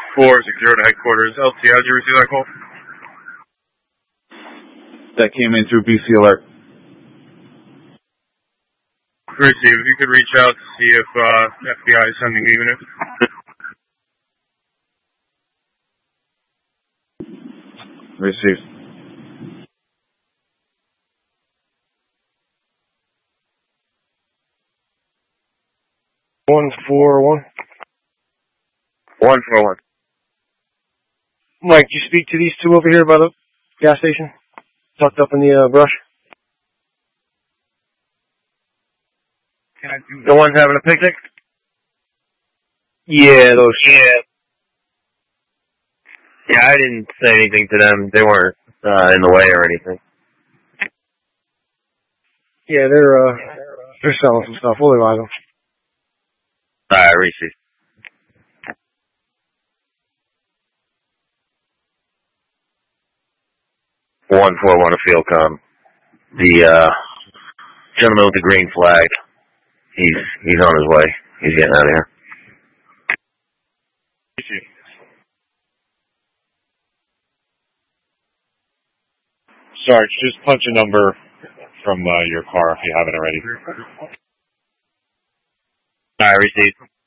460 to headquarters. LT, how'd you receive that call? That came in through BC Alert. Receive. If you could reach out to see if FBI is sending a unit. Received. One 141. Mike, you speak to these two over here by the gas station? Tucked up in the brush? Can I do that? The ones having a picnic? Yeah, those. Yeah, I didn't say anything to them. They weren't in the way or anything. Yeah, they're selling some stuff. We'll advise them. Alright, receive. One a field com. The gentleman with the green flag. He's on his way. He's getting out of here. Sarge, just punch a number from your car if you haven't already. Alright, receive.